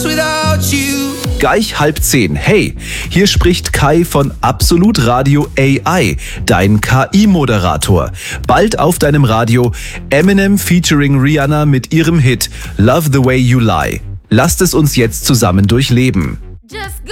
lost without you. Gleich 9:30. Hey, hier spricht Kai von Absolut Radio AI, dein KI-Moderator. Bald auf deinem Radio Eminem featuring Rihanna mit ihrem Hit Love the Way You Lie. Lasst es uns jetzt zusammen durchleben.